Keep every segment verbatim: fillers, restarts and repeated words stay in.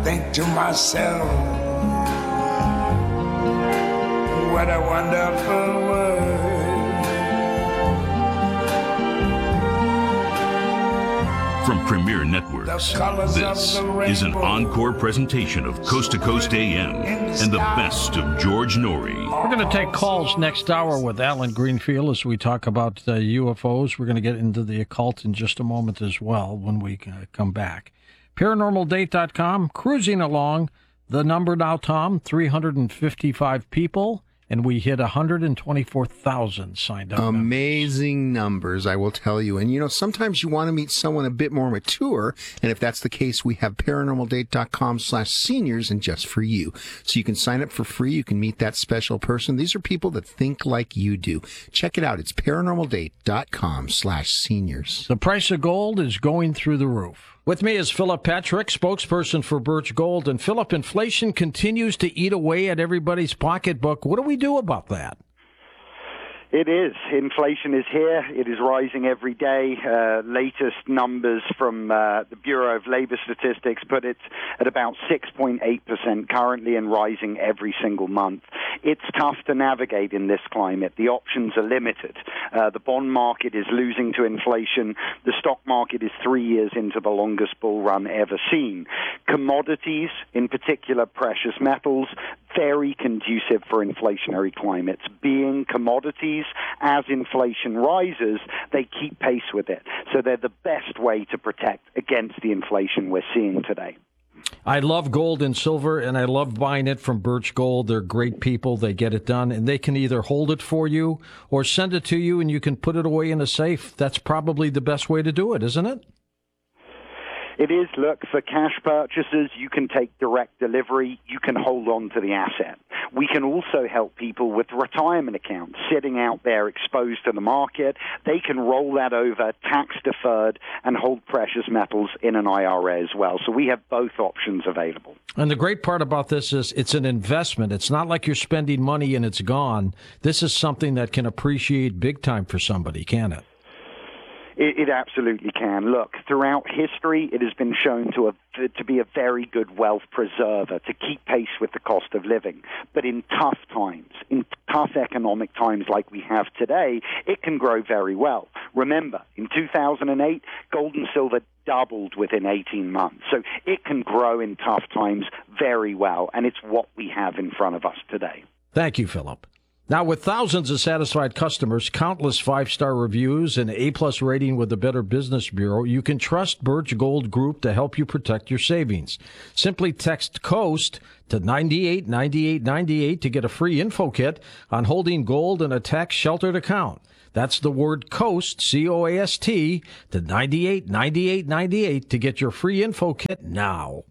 Think to myself, what a wonderful world. From Premier Networks, this is an encore presentation of Coast to Coast A M and the best of George Noory. We're going to take calls next hour with Alan Greenfield as we talk about uh, U F Os. We're going to get into the occult in just a moment as well when we uh, come back. paranormal date dot com, cruising along. The number now, Tom, three hundred fifty-five people, and we hit one hundred twenty-four thousand signed up. Amazing numbers, I will tell you. And, you know, sometimes you want to meet someone a bit more mature, and if that's the case, we have paranormal date dot com slash seniors and just for you. So you can sign up for free. You can meet that special person. These are people that think like you do. Check it out. It's paranormal date dot com slash seniors. The price of gold is going through the roof. With me is Philip Patrick, spokesperson for Birch Gold. And Philip, inflation continues to eat away at everybody's pocketbook. What do we do about that? It is. Inflation is here. It is rising every day. Uh, latest numbers from uh, the Bureau of Labor Statistics put it at about six point eight percent currently and rising every single month. It's tough to navigate in this climate. The options are limited. Uh, the bond market is losing to inflation. The stock market is three years into the longest bull run ever seen. Commodities, in particular precious metals, very conducive for inflationary climates. Being commodities, as inflation rises, they keep pace with it. So they're the best way to protect against the inflation we're seeing today. I love gold and silver, and I love buying it from Birch Gold. They're great people. They get it done, and they can either hold it for you or send it to you, and you can put it away in a safe. That's probably the best way to do it, isn't it? It is. Look, for cash purchases, you can take direct delivery. You can hold on to the asset. We can also help people with retirement accounts sitting out there exposed to the market. They can roll that over, tax deferred, and hold precious metals in an I R A as well. So we have both options available. And the great part about this is it's an investment. It's not like you're spending money and it's gone. This is something that can appreciate big time for somebody, can it? It, it absolutely can. Look, throughout history, it has been shown to, a, to be a very good wealth preserver, to keep pace with the cost of living. But in tough times, in tough economic times like we have today, it can grow very well. Remember, in two thousand eight, gold and silver doubled within eighteen months. So it can grow in tough times very well, and it's what we have in front of us today. Thank you, Philip. Now, with thousands of satisfied customers, countless five-star reviews, and an A-plus rating with the Better Business Bureau, you can trust Birch Gold Group to help you protect your savings. Simply text COAST to nine eight nine eight nine eight to get a free info kit on holding gold in a tax-sheltered account. That's the word COAST, C O A S T, to nine eight nine eight nine eight to get your free info kit now.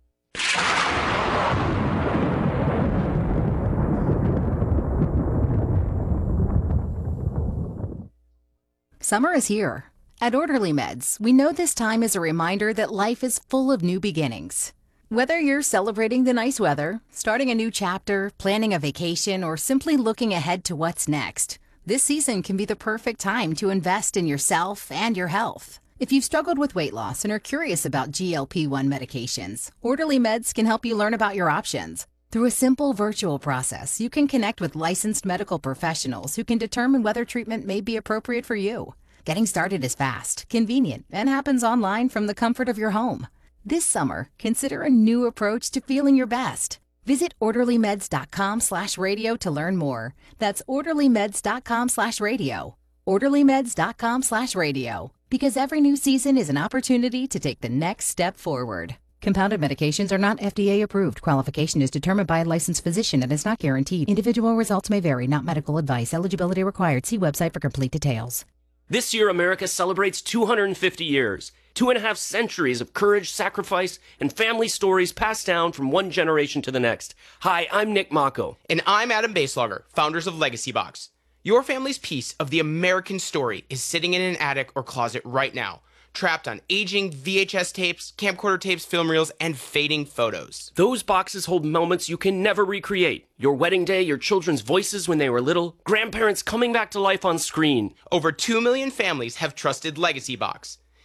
Summer is here. At Orderly Meds, we know this time is a reminder that life is full of new beginnings. Whether you're celebrating the nice weather, starting a new chapter, planning a vacation, or simply looking ahead to what's next, this season can be the perfect time to invest in yourself and your health. If you've struggled with weight loss and are curious about G L P one medications, Orderly Meds can help you learn about your options. Through a simple virtual process, you can connect with licensed medical professionals who can determine whether treatment may be appropriate for you. Getting started is fast, convenient, and happens online from the comfort of your home. This summer, consider a new approach to feeling your best. Visit orderly meds dot com slash radio to learn more. That's orderly meds dot com slash radio. orderly meds dot com slash radio. Because every new season is an opportunity to take the next step forward. Compounded medications are not F D A approved. Qualification is determined by a licensed physician and is not guaranteed. Individual results may vary, not medical advice. Eligibility required. See website for complete details. This year, America celebrates two hundred fifty years, two and a half centuries of courage, sacrifice, and family stories passed down from one generation to the next. Hi, I'm Nick Mako. And I'm Adam Baselogger, founders of Legacy Box. Your family's piece of the American story is sitting in an attic or closet right now, trapped on aging V H S tapes, camcorder tapes, film reels, and fading photos. Those boxes hold moments you can never recreate. Your wedding day, your children's voices when they were little, grandparents coming back to life on screen. Over two million families have trusted Legacy Box.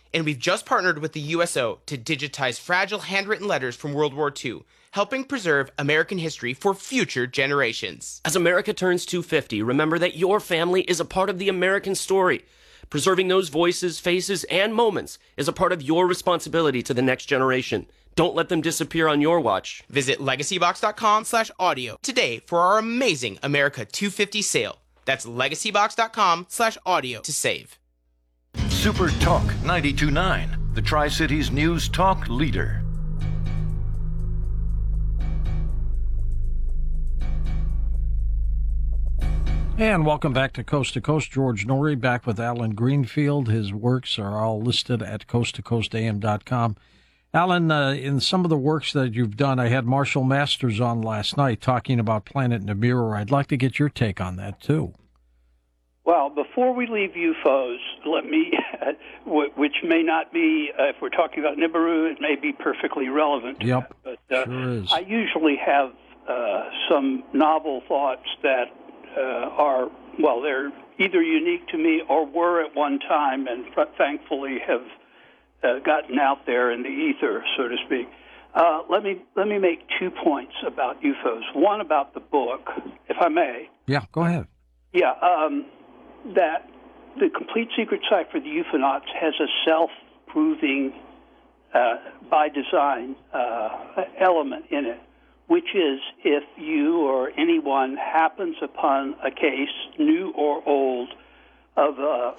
And we've just partnered with the U S O to digitize fragile handwritten letters from World War Two, helping preserve American history for future generations. As America turns two hundred fifty, remember that your family is a part of the American story. Preserving those voices, faces, and moments is a part of your responsibility to the next generation. Don't let them disappear on your watch. Visit legacybox.com slash audio today for our amazing America two hundred fifty sale. That's legacybox.com slash audio to save. Super Talk ninety-two point nine, the Tri-Cities News Talk leader. And welcome back to Coast to Coast. George Noory back with Alan Greenfield. His works are all listed at coast to coast a m dot com. Alan, uh, in some of the works that you've done, I had Marshall Masters on last night talking about Planet Nibiru. I'd like to get your take on that, too. Well, before we leave U F Os, let me, which may not be, uh, if we're talking about Nibiru, it may be perfectly relevant. Yep, but, uh, sure is. I usually have uh, some novel thoughts that uh, are, well, they're either unique to me or were at one time and thankfully have uh, gotten out there in the ether, so to speak. Uh, let me let me make two points about U F Os. One about the book, if I may. Yeah, go ahead. Yeah, um, that the Complete Secret Cipher, the Ufonauts, has a self-proving, uh, by design, uh, element in it, which is if you or anyone happens upon a case, new or old, of a,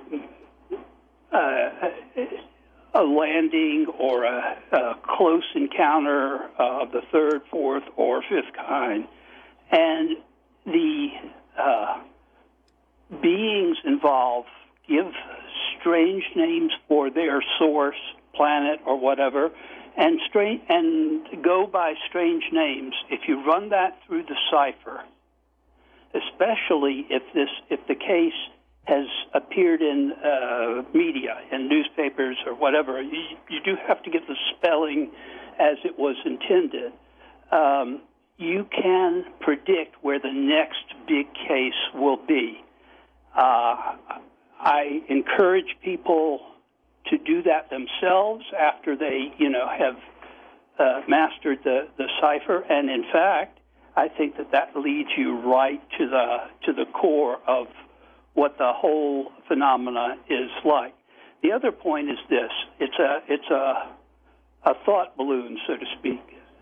a, a landing or a, a close encounter of the third, fourth, or fifth kind, and the uh, beings involved give strange names for their source, planet, or whatever, and strange, and go by strange names. If you run that through the cipher, especially if this if the case has appeared in uh, media, in newspapers or whatever, you, you do have to get the spelling as it was intended. Um, you can predict where the next big case will be. Uh, I encourage people to do that themselves after they, you know, have uh, mastered the, the cipher. And in fact, I think that that leads you right to the to the core of what the whole phenomena is like. The other point is this: it's a it's a a thought balloon, so to speak.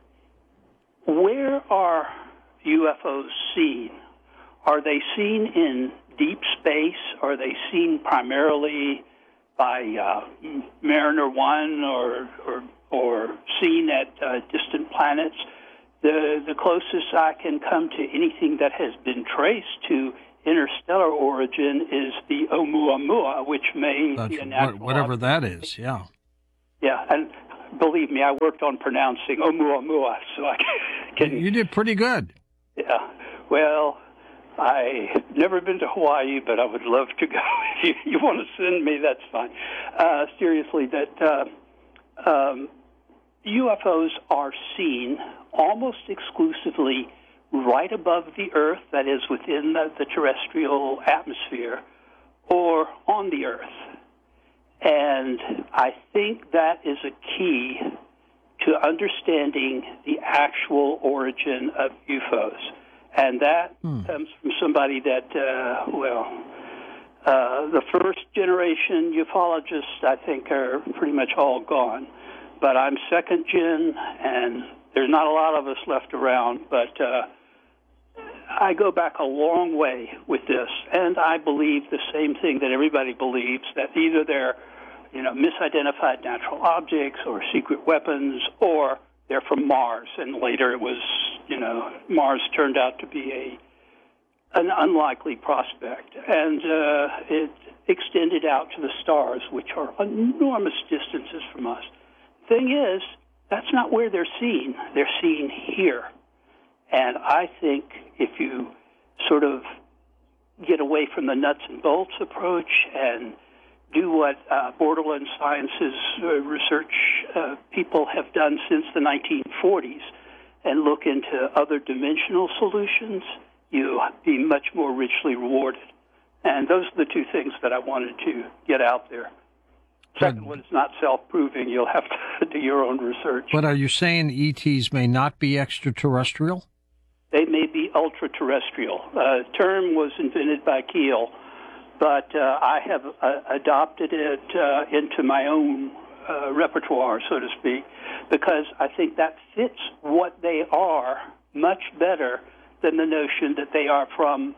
Where are U F Os seen? Are they seen in deep space? Are they seen primarily by uh, Mariner one or, or or seen at uh, distant planets? The the closest I can come to anything that has been traced to interstellar origin is the Oumuamua, which may That's be a natural whatever object. that is, yeah. Yeah, and believe me, I worked on pronouncing Oumuamua, so I can... You did pretty good. Yeah, well, I've never been to Hawaii, but I would love to go. If you, you want to send me, that's fine. Uh, seriously, that uh, um, U F Os are seen almost exclusively right above the Earth, that is within the, the terrestrial atmosphere, or on the Earth. And I think that is a key to understanding the actual origin of U F Os. And that hmm. comes from somebody that, uh, well, uh, the first generation ufologists, I think, are pretty much all gone. But I'm second gen, and there's not a lot of us left around, but uh, I go back a long way with this, and I believe the same thing that everybody believes, that either they're, you know, misidentified natural objects or secret weapons, or they're from Mars, and later it was, you know, Mars turned out to be a an unlikely prospect, and uh, it extended out to the stars, which are enormous distances from us. Thing is, that's not where they're seen. They're seen here. And I think if you sort of get away from the nuts and bolts approach and do what uh, Borderland Sciences uh, research uh, people have done since the nineteen forties and look into other dimensional solutions, you'll be much more richly rewarded. And those are the two things that I wanted to get out there. Second But- one is not self-proving. You'll have to do your own research. But are you saying E Ts may not be extraterrestrial? They may be ultra-terrestrial. Uh, term was invented by Keel, but uh, I have uh, adopted it uh, into my own uh, repertoire, so to speak, because I think that fits what they are much better than the notion that they are from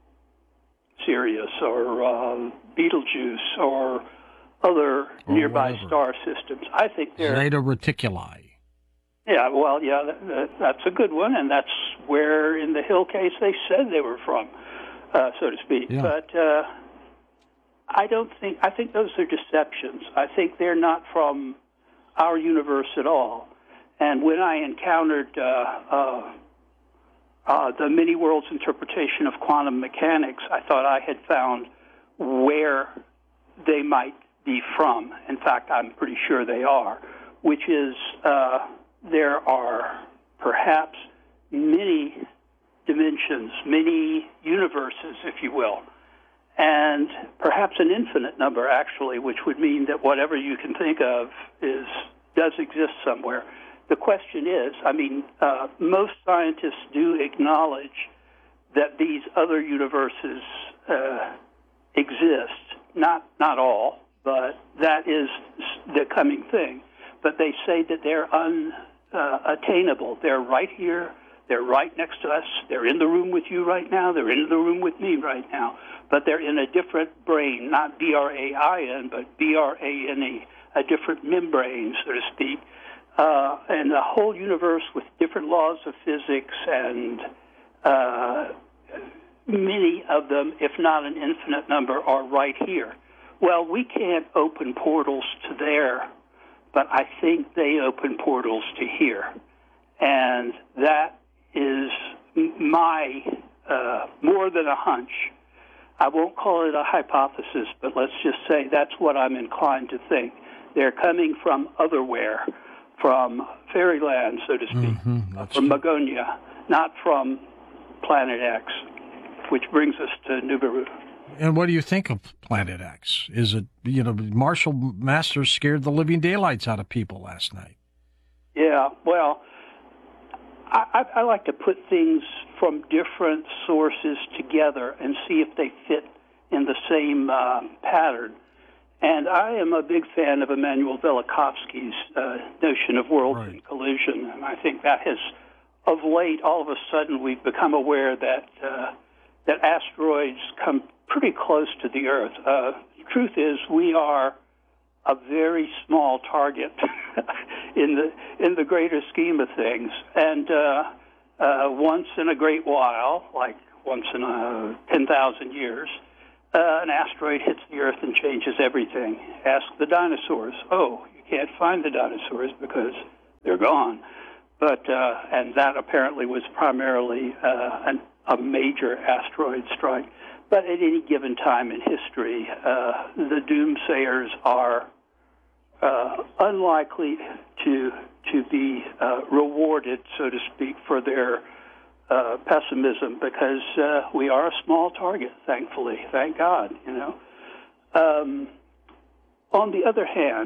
Sirius or uh, Betelgeuse or other Or nearby whatever. star systems. I think they're... Zeta Reticuli. Yeah, well, yeah, that, that, that's a good one, and that's where, in the Hill case, they said they were from, uh, so to speak. Yeah. But uh, I don't think, I think those are deceptions. I think they're not from our universe at all. And when I encountered uh, uh, uh, the many worlds interpretation of quantum mechanics, I thought I had found where they might be from. In fact, I'm pretty sure they are, which is... Uh, there are perhaps many dimensions, many universes, if you will, and perhaps an infinite number, actually, which would mean that whatever you can think of is does exist somewhere. The question is, I mean, uh, most scientists do acknowledge that these other universes uh, exist. Not not all, but that is the coming thing. But they say that they're un Uh, attainable. They're right here. They're right next to us. They're in the room with you right now. They're in the room with me right now. But they're in a different brain, not B R A I N, but B R A N E, a different membrane, so to speak. Uh, and the whole universe with different laws of physics and uh, many of them, if not an infinite number, are right here. Well, we can't open portals to there, but I think they open portals to here. And that is my, uh, more than a hunch. I won't call it a hypothesis, but let's just say that's what I'm inclined to think. They're coming from otherwhere, from fairyland, so to speak, Mm-hmm, from Magonia, not from Planet X, which brings us to Nibiru. And what do you think of Planet X? Is it, you know, Marshall Masters scared the living daylights out of people last night? Yeah, well, I, I, I like to put things from different sources together and see if they fit in the same uh, pattern. And I am a big fan of Immanuel Velikovsky's uh, notion of worlds Right. in collision. And I think that has, of late, all of a sudden, we've become aware that uh, that asteroids come pretty close to the Earth. Uh, the truth is, we are a very small target in the in the greater scheme of things. And uh, uh, once in a great while, like once in a ten thousand years, uh, an asteroid hits the Earth and changes everything. Ask the dinosaurs. Oh, you can't find the dinosaurs because they're gone. But uh, and that apparently was primarily uh, an, a major asteroid strike. But at any given time in history, uh, the doomsayers are uh, unlikely to to be uh, rewarded, so to speak, for their uh, pessimism, because uh, we are a small target, thankfully, thank God. You know. Um, on the other hand,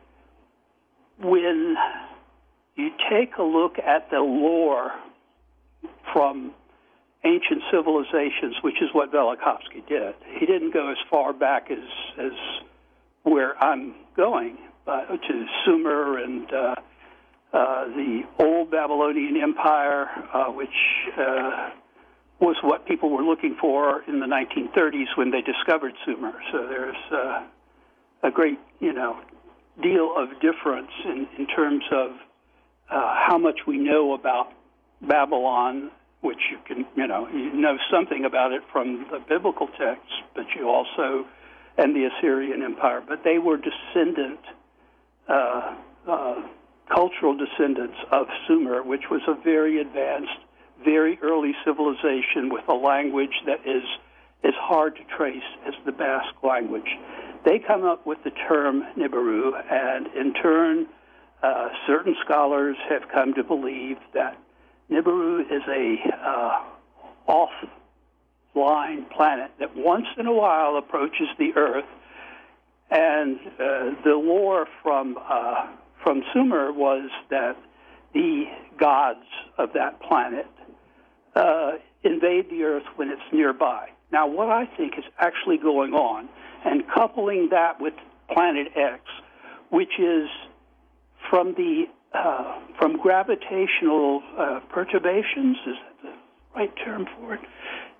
when you take a look at the lore from ancient civilizations, which is what Velikovsky did. He didn't go as far back as as where I'm going, uh, to Sumer and uh, uh, the old Babylonian Empire, uh, which uh, was what people were looking for in the nineteen thirties when they discovered Sumer. So there's uh, a great, you know, deal of difference in, in terms of uh, how much we know about Babylon, which you can, you know, you know something about it from the biblical texts, but you also, and the Assyrian Empire, but they were descendant, uh, uh, cultural descendants of Sumer, which was a very advanced, very early civilization with a language that is as hard to trace as the Basque language. They come up with the term Nibiru, and in turn, uh, certain scholars have come to believe that Nibiru is a uh, offline planet that once in a while approaches the Earth And uh, the lore from uh, from Sumer was that the gods of that planet uh, invade the Earth when it's nearby. Now, what I think is actually going on, and coupling that with Planet X, which is from the uh, from gravitational uh, perturbations, is that the right term for it?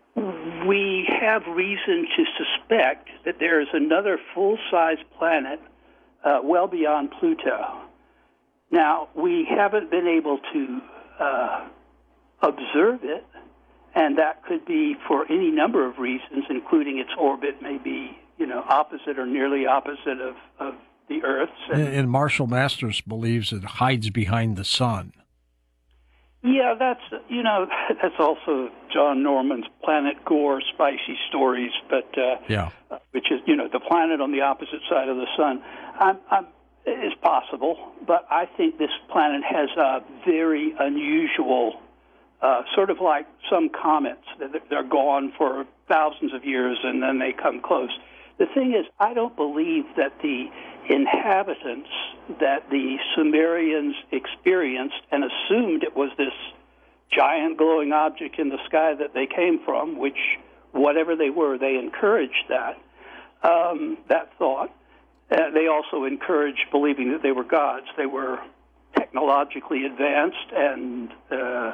We have reason to suspect that there is another full-size planet uh, well beyond Pluto. Now, we haven't been able to uh, observe it, and that could be for any number of reasons, including its orbit may be, you know, opposite or nearly opposite of, of the Earth's. And, and Marshall Masters believes it hides behind the sun. Yeah, that's, you know, that's also John Norman's Planet Gore spicy stories, but uh, yeah, which is, you know, the planet on the opposite side of the sun. I'm, I'm, it's possible, but I think this planet has a very unusual, uh, sort of like some comets. They're gone for thousands of years and then they come close. The thing is, I don't believe that the inhabitants that the Sumerians experienced and assumed it was this giant glowing object in the sky that they came from, which, whatever they were, they encouraged that, um, that thought. Uh, they also encouraged believing that they were gods. They were technologically advanced and uh,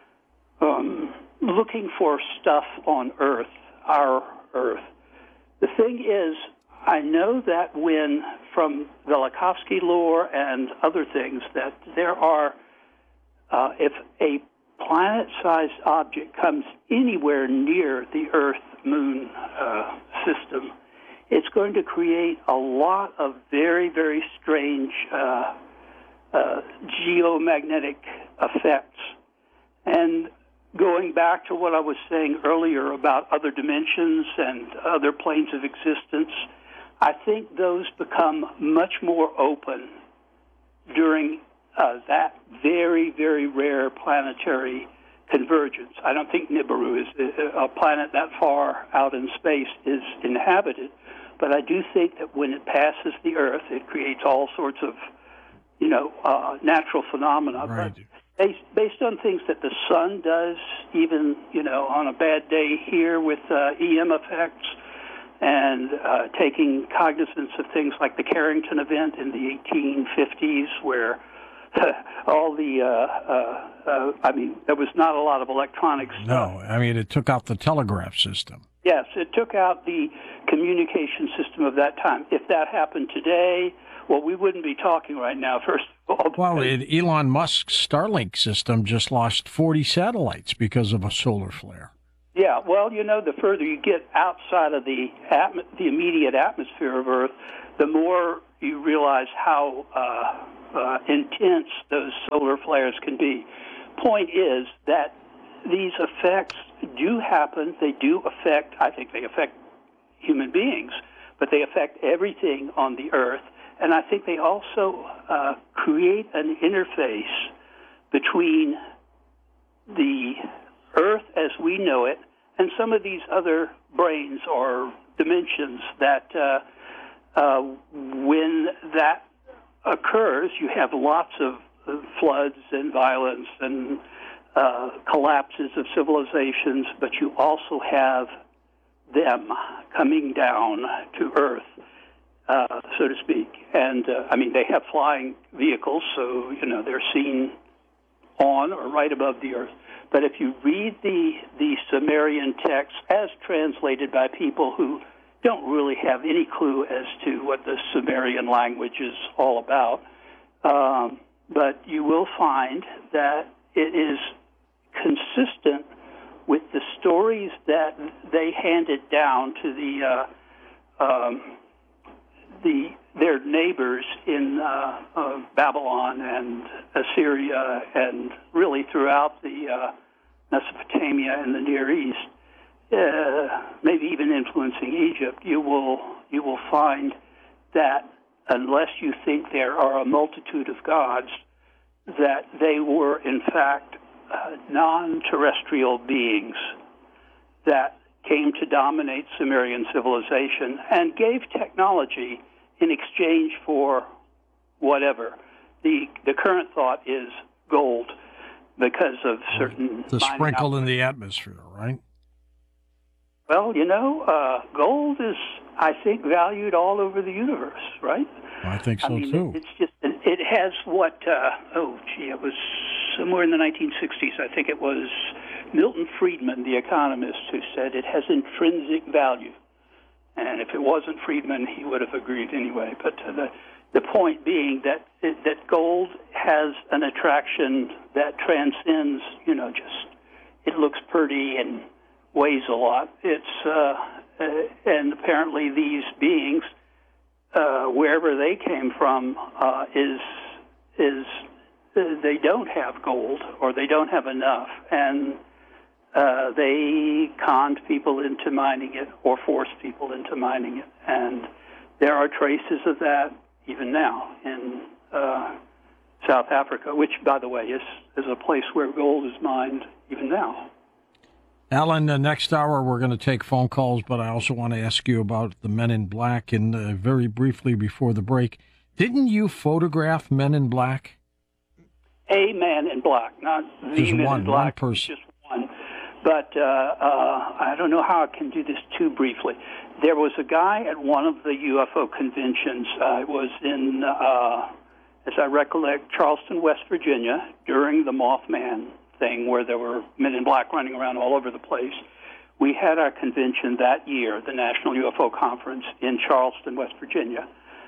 um, looking for stuff on Earth, our Earth. The thing is, I know that when, from Velikovsky lore and other things, that there are, uh, if a planet-sized object comes anywhere near the Earth-Moon uh, system, it's going to create a lot of very, very strange uh, uh, geomagnetic effects. And going back to what I was saying earlier about other dimensions and other planes of existence, I think those become much more open during uh, that very, very rare planetary convergence. I don't think Nibiru is a planet that far out in space is inhabited, but I do think that when it passes the Earth, it creates all sorts of, you know, uh, natural phenomena. Right. But based, based on things that the sun does, even, you know, on a bad day here with uh, E M effects, and uh, taking cognizance of things like the Carrington event in the eighteen fifties, where all the, uh, uh, uh, I mean, there was not a lot of electronic stuff. No, I mean, it took out the telegraph system. Yes, it took out the communication system of that time. If that happened today, well, we wouldn't be talking right now, first of all. Well, it, Elon Musk's Starlink system just lost forty satellites because of a solar flare. Yeah, well, you know, the further you get outside of the atm- the immediate atmosphere of Earth, the more you realize how uh, uh, intense those solar flares can be. Point is that these effects do happen. They do affect, I think they affect human beings, but they affect everything on the Earth. And I think they also uh, create an interface between the Earth as we know it and some of these other brains or dimensions that uh, uh, when that occurs, you have lots of uh, floods and violence and uh, collapses of civilizations, but you also have them coming down to Earth, uh, so to speak. And, uh, I mean, they have flying vehicles, so, you know, they're seen on or right above the Earth. But if you read the, the Sumerian text as translated by people who don't really have any clue as to what the Sumerian language is all about, um, but you will find that it is consistent with the stories that they handed down to the uh, um, the their neighbors in uh, uh, Babylon and Assyria and really throughout the uh, Mesopotamia and the Near East, uh, maybe even influencing Egypt. You will you will find that unless you think there are a multitude of gods, that they were in fact uh, non-terrestrial beings that came to dominate Sumerian civilization and gave technology in exchange for whatever. The the current thought is gold because of certain The mining sprinkle in outputs. the atmosphere, right? Well, you know, uh, gold is, I think, valued all over the universe, right? I think so I mean, too. It, it's just, it has what, uh, oh, gee, it was somewhere in the nineteen sixties, I think it was Milton Friedman, the economist, who said it has intrinsic value. And if it wasn't Friedman, he would have agreed anyway. But uh, the, the point being that, that gold has an attraction that transcends, you know, just, it looks pretty and weighs a lot. It's, uh, uh, and apparently these beings, uh, wherever they came from, uh, is, is, uh, they don't have gold or they don't have enough. And uh, they conned people into mining it or forced people into mining it. And there are traces of that even now in uh, South Africa, which, by the way, is, is a place where gold is mined even now. Alan, the next hour we're going to take phone calls, but I also want to ask you about the Men in Black. And uh, very briefly before the break, didn't you photograph Men in Black? A man in black, not the Just Men one, in Black. one person. Just one. But uh, uh, I don't know how I can do this too briefly. There was a guy at one of the U F O conventions. Uh, it was in, uh, as I recollect, Charleston, West Virginia, during the Mothman thing where there were men in black running around all over the place. We had our convention that year, the National U F O Conference in Charleston, West Virginia.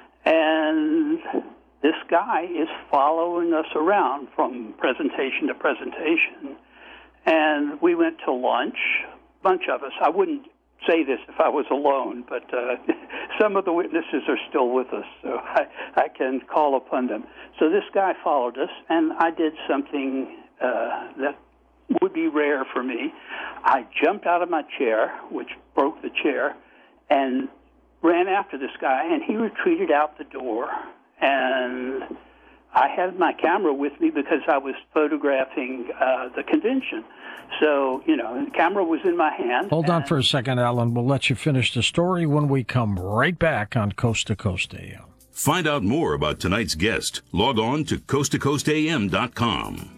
And this guy is following us around from presentation to presentation. And we went to lunch, a bunch of us. I wouldn't say this if I was alone, but uh, some of the witnesses are still with us, so I, I can call upon them. So this guy followed us, and I did something uh, that would be rare for me. I jumped out of my chair, which broke the chair, and ran after this guy, and he retreated out the door. And I had my camera with me because I was photographing uh, the convention. So, you know, the camera was in my hand. Hold on for a second, Alan. We'll let you finish the story when we come right back on Coast to Coast A M. Find out more about tonight's guest. Log on to coast to coast a m dot com.